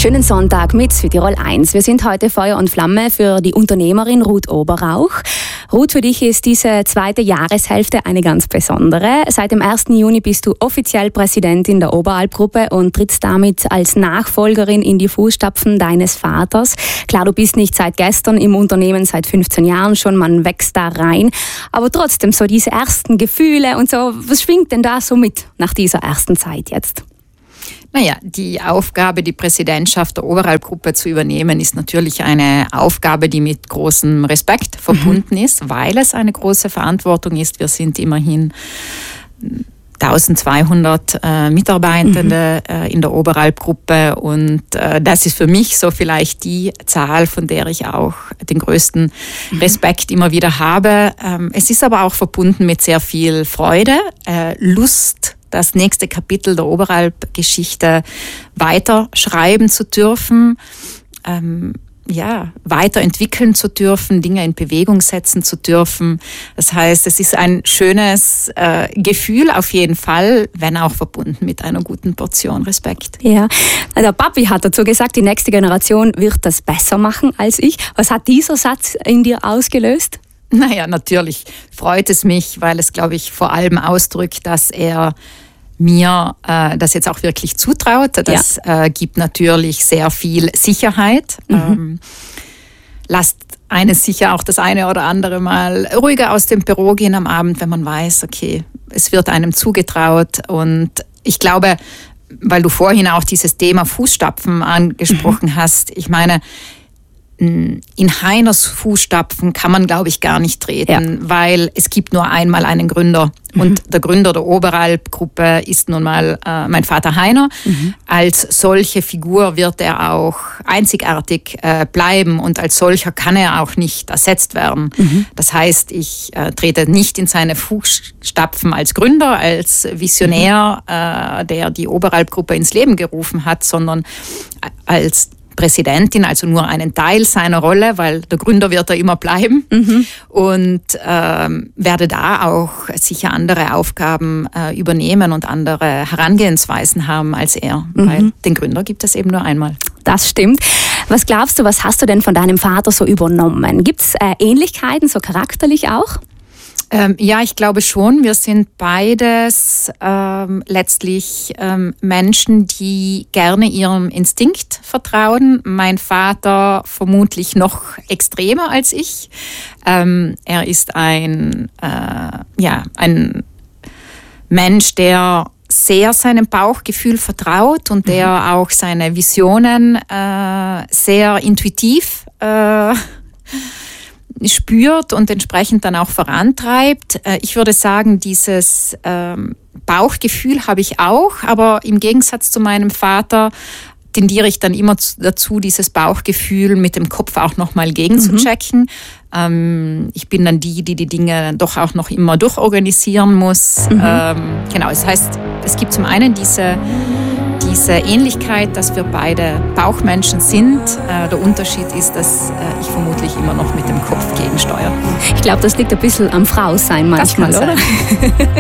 Schönen Sonntag mit Südtirol 1. Wir sind heute Feuer und Flamme für die Unternehmerin Ruth Oberrauch. Ruth, für dich ist diese zweite Jahreshälfte eine ganz besondere. Seit dem 1. Juni bist du offiziell Präsidentin der Oberalp-Gruppe und trittst damit als Nachfolgerin in die Fußstapfen deines Vaters. Klar, du bist nicht seit gestern im Unternehmen, seit 15 Jahren schon, man wächst da rein. Aber trotzdem, so diese ersten Gefühle und so, was schwingt denn da so mit nach dieser ersten Zeit jetzt? Naja, die Aufgabe, die Präsidentschaft der Oberalp-Gruppe zu übernehmen, ist natürlich eine Aufgabe, die mit großem Respekt verbunden ist, weil es eine große Verantwortung ist. Wir sind immerhin 1200 Mitarbeitende in der Oberalp-Gruppe und das ist für mich so vielleicht die Zahl, von der ich auch den größten Respekt immer wieder habe. Es ist aber auch verbunden mit sehr viel Freude, Lust, das nächste Kapitel der Oberalp-Geschichte weiterschreiben zu dürfen, weiterentwickeln zu dürfen, Dinge in Bewegung setzen zu dürfen. Das heißt, es ist ein schönes Gefühl auf jeden Fall, wenn auch verbunden mit einer guten Portion Respekt. Ja, der Papi hat dazu gesagt, die nächste Generation wird das besser machen als ich. Was hat dieser Satz in dir ausgelöst? Naja, natürlich freut es mich, weil es, glaube ich, vor allem ausdrückt, dass er mir das jetzt auch wirklich zutraut. Das gibt natürlich sehr viel Sicherheit. Lasst eines sicher auch das eine oder andere Mal ruhiger aus dem Büro gehen am Abend, wenn man weiß, okay, es wird einem zugetraut. Und ich glaube, weil du vorhin auch dieses Thema Fußstapfen angesprochen hast, ich meine, in Heiners Fußstapfen kann man, glaube ich, gar nicht treten, weil es gibt nur einmal einen Gründer. Und der Gründer der Oberalp-Gruppe ist nun mal mein Vater Heiner. Als solche Figur wird er auch einzigartig bleiben und als solcher kann er auch nicht ersetzt werden. Das heißt, ich trete nicht in seine Fußstapfen als Gründer, als Visionär, der die Oberalp-Gruppe ins Leben gerufen hat, sondern als Präsidentin, also nur einen Teil seiner Rolle, weil der Gründer wird er immer bleiben und werde da auch sicher andere Aufgaben übernehmen und andere Herangehensweisen haben als er, weil den Gründer gibt es eben nur einmal. Das stimmt. Was glaubst du, was hast du denn von deinem Vater so übernommen? Gibt es Ähnlichkeiten, so charakterlich auch? Ja, ich glaube schon. Wir sind beides letztlich Menschen, die gerne ihrem Instinkt vertrauen. Mein Vater vermutlich noch extremer als ich. Er ist ein Mensch, der sehr seinem Bauchgefühl vertraut und der auch seine Visionen sehr intuitiv spürt und entsprechend dann auch vorantreibt. Ich würde sagen, dieses Bauchgefühl habe ich auch, aber im Gegensatz zu meinem Vater tendiere ich dann immer dazu, dieses Bauchgefühl mit dem Kopf auch nochmal gegenzuchecken. Ich bin dann die Dinge doch auch noch immer durchorganisieren muss. Genau, das heißt, es gibt zum einen diese Ähnlichkeit, dass wir beide Bauchmenschen sind. Der Unterschied ist, dass ich vermutlich immer noch mit dem Kopf gegensteuere. Ich glaube, das liegt ein bisschen am Frausein manchmal, oder?